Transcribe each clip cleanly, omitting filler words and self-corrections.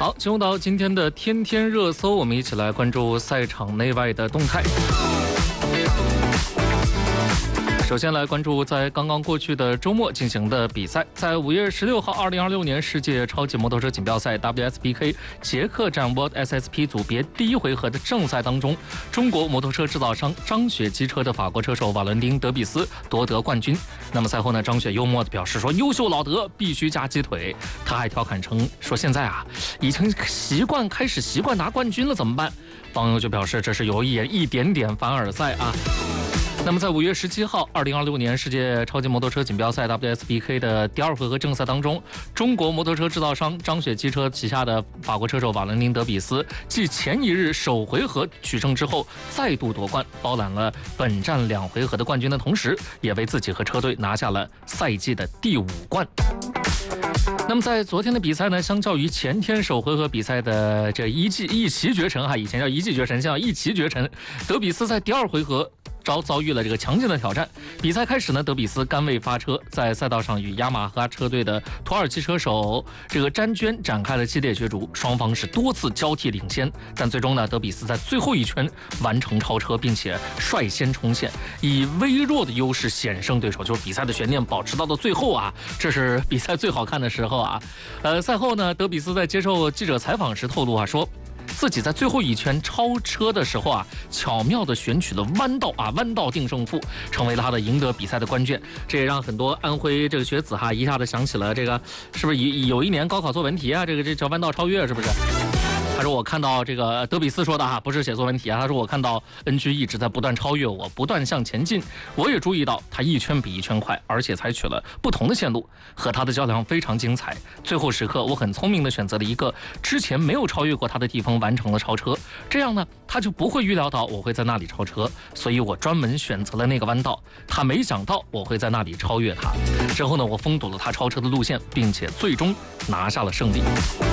好，进入到今天的天天热搜，我们一起来关注赛场内外的动态。首先来关注在刚刚过去的周末进行的比赛，在5月16号2026年世界超级摩托车锦标赛 WSBK 捷克站 World SSP 组别第一回合的正赛当中，中国摩托车制造商张雪机车的法国车手瓦伦丁·德比斯夺得冠军。那么赛后呢，张雪幽默地表示说：“优秀老德必须加鸡腿。”他还调侃称说：“现在啊，已经开始习惯拿冠军了，怎么办？”网友就表示这是有一点点凡尔赛啊。那么在5月17号2026年世界超级摩托车锦标赛 WSBK 的第二回合正赛当中，中国摩托车制造商张雪机车旗下的法国车手瓦伦丁·德比斯继前一日首回合取胜之后再度夺冠，包揽了本站2回合的冠军的同时，也为自己和车队拿下了赛季的第5冠。那么在昨天的比赛呢，相较于前天首回合比赛的这一骑绝尘以前叫一骑绝尘，现在叫一骑绝尘，德比斯在第二回合遭遇了这个强劲的挑战。比赛开始呢，德比斯杆位发车，在赛道上与雅马哈车队的土耳其车手这个詹娟展开了激烈角逐，双方是多次交替领先，但最终呢，德比斯在最后一圈完成超车，并且率先冲线，以微弱的优势险胜对手，就是比赛的悬念保持到了最后啊，这是比赛最好看的时候啊。赛后呢，德比斯在接受记者采访时透露说，自己在最后一圈超车的时候啊，巧妙地选取了弯道定胜负，成为了他的赢得比赛的关键。这也让很多安徽这个学子一下子想起了这个，是不是有一年高考作文题啊？这叫弯道超越，是不是？他说我看到这个德比斯说的不是写作文题啊，他说我看到恩居一直在不断超越我，不断向前进，我也注意到他一圈比一圈快，而且采取了不同的线路，和他的较量非常精彩。最后时刻我很聪明地选择了一个之前没有超越过他的地方完成了超车，这样呢他就不会预料到我会在那里超车，所以我专门选择了那个弯道，他没想到我会在那里超越他。之后呢，我封堵了他超车的路线，并且最终拿下了胜利。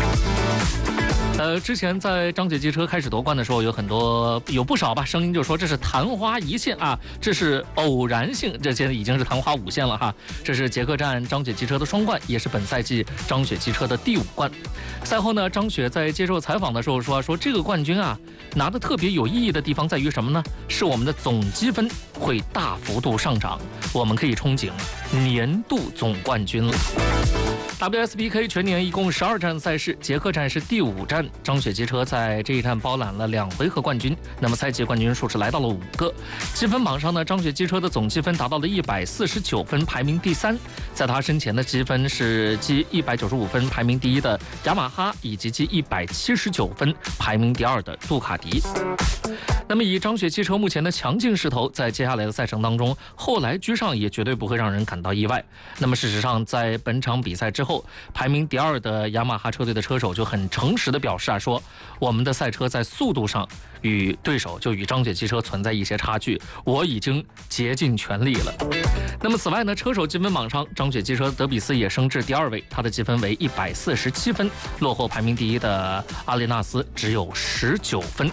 之前在张雪机车开始夺冠的时候，有不少声音就说这是昙花一现啊，这是偶然性，这现在已经是昙花5现了哈。这是捷克站张雪机车的双冠，也是本赛季张雪机车的第5冠。赛后呢，张雪在接受采访的时候说这个冠军拿的特别有意义的地方在于什么呢？是我们的总积分会大幅度上涨，我们可以憧憬年度总冠军了。WSBK 全年一共12站赛事，捷克站是第5站，张雪机车在这一站包揽了2回合冠军，那么赛季冠军数是来到了5个。积分榜上呢，张雪机车的总积分达到了149分，排名第3，在他身前的积分是积195分排名第1的雅马哈，以及积179分排名第2的杜卡迪。那么以张雪机车目前的强劲势头，在接下来的赛程当中，后来居上也绝对不会让人感到意外。那么事实上，在本场比赛之后，排名第2的雅马哈车队的车手就很诚实地表示说，我们的赛车在速度上与对手就与张雪机车存在一些差距，我已经竭尽全力了。那么此外呢，车手积分榜上，张雪机车德比斯也升至第2位，他的积分为147分，落后排名第1的阿列纳斯只有19分。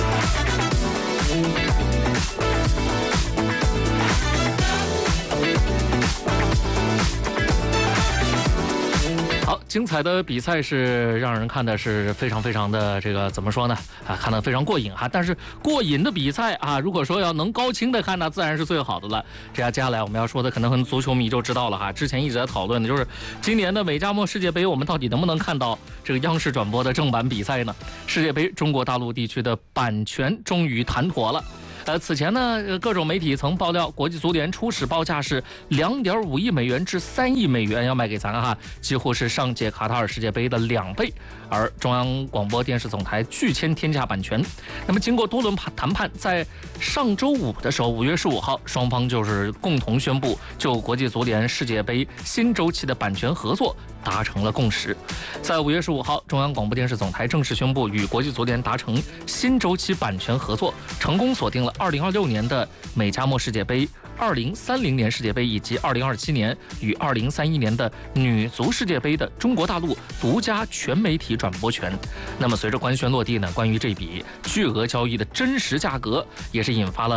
好，精彩的比赛是让人看的是非常的这个怎么说呢看得非常过瘾但是过瘾的比赛如果说要能高清的看，那自然是最好的了。接下来我们要说的，可能很足球迷就知道了之前一直在讨论的就是今年的美加墨世界杯，我们到底能不能看到这个央视转播的正版比赛呢？世界杯中国大陆地区的版权终于谈妥了。此前呢，各种媒体曾爆料，国际足联初始报价是2.5亿美元至3亿美元要卖给咱几乎是上届卡塔尔世界杯的2倍。而中央广播电视总台拒签天价版权。那么经过多轮谈判，在上周五的时候，5月15号，双方就是共同宣布就国际足联世界杯新周期的版权合作达成了共识。在5月15号，中央广播电视总台正式宣布与国际足联达成新周期版权合作，成功锁定了2026年的美加墨世界杯、2030年世界杯以及2027年与2031年的女足世界杯的中国大陆独家全媒体转播权。那么随着官宣落地呢，关于这笔巨额交易的真实价格也是引发了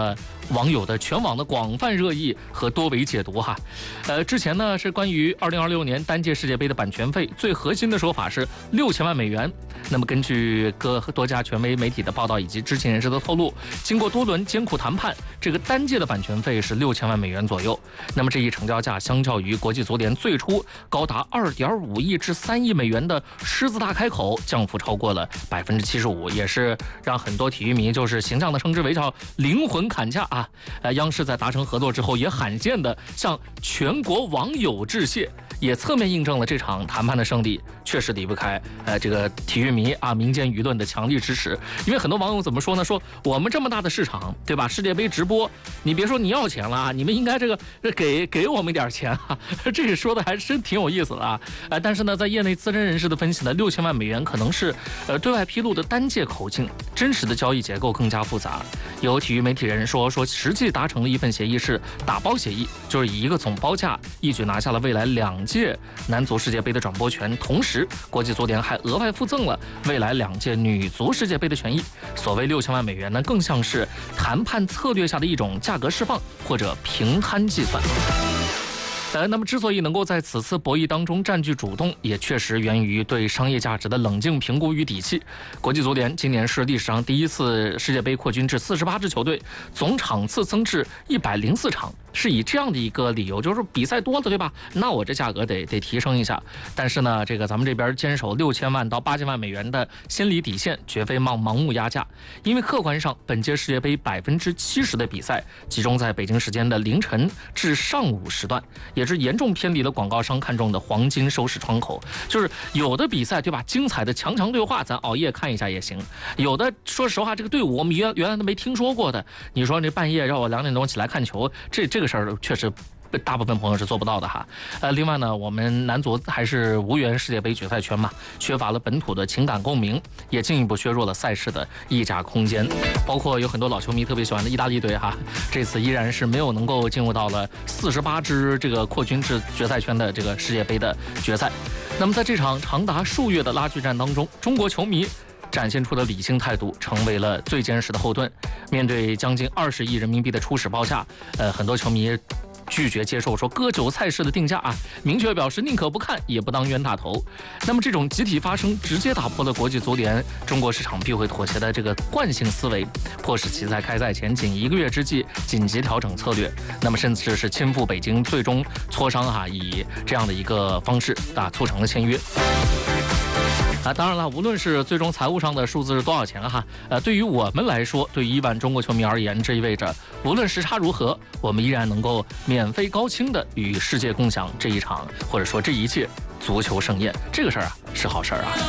网友的全网的广泛热议和多维解读哈。之前呢是关于2026年单届世界杯的版权费，最核心的说法是6000万美元。那么根据多家权威媒体的报道以及知情人士的透露，经过多轮艰苦谈判，这个单届的版权费是6000万美元左右。那么这一成交价相较于国际足联最初高达2.5亿至3亿美元的狮子大开口，降幅超过了75%，也是让很多体育迷就是形象的称之为叫灵魂砍价啊。央视在达成合作之后，也罕见的向全国网友致谢，也侧面印证了这场谈判的胜利确实离不开这个体育迷啊民间舆论的强力支持。因为很多网友怎么说呢？说我们这么大的市场，对吧？世界杯直播，你别说你要钱了啊，你们应该这个给我们点钱啊。这个说的还真挺有意思的啊。但是呢，在业内资深人士的分析呢，6000万美元可能是对外披露的单届口径，真实的交易结构更加复杂。有体育媒体人说实际达成了一份协议是打包协议，就是以一个总包价一举拿下了未来2届男足世界杯的转播权，同时国际足联还额外附赠了未来2届女足世界杯的权益。所谓6000万美元呢，更像是谈判策略下的一种价格释放或者平摊计算。那么之所以能够在此次博弈当中占据主动，也确实源于对商业价值的冷静评估与底气。国际足联今年是历史上第一次世界杯扩军至48支球队，总场次增至104场，是以这样的一个理由，就是比赛多了，对吧？那我这价格得提升一下。但是呢，这个咱们这边坚守6000万到8000万美元的心理底线，绝非盲目压价。因为客观上，本届世界杯70%的比赛集中在北京时间的凌晨至上午时段，也是严重偏离了广告商看中的黄金收视窗口。就是有的比赛，对吧？精彩的强对话，咱熬夜看一下也行。有的，说实话，这个队伍我们原来都没听说过的，你说这半夜让我2点钟起来看球，这个事儿确实大部分朋友是做不到的哈。另外呢，我们男足还是无缘世界杯决赛圈嘛，缺乏了本土的情感共鸣，也进一步削弱了赛事的溢价空间。包括有很多老球迷特别喜欢的意大利队哈，这次依然是没有能够进入到了48支这个扩军至决赛圈的这个世界杯的决赛。那么在这场长达数月的拉锯战当中，中国球迷展现出的理性态度成为了最坚实的后盾。面对将近20亿人民币的初始报价，很多球迷拒绝接受说割韭菜式的定价啊，明确表示宁可不看也不当冤大头。那么这种集体发声直接打破了国际足联中国市场必会妥协的这个惯性思维，迫使其在开赛前仅1个月之际紧急调整策略，那么甚至是亲赴北京，最终磋商以这样的一个方式促成了签约。当然了，无论是最终财务上的数字是多少钱哈，对于我们来说，对于亿万中国球迷而言，这意味着无论时差如何，我们依然能够免费高清的与世界共享这一场或者说这一届足球盛宴。这个事儿是好事儿啊。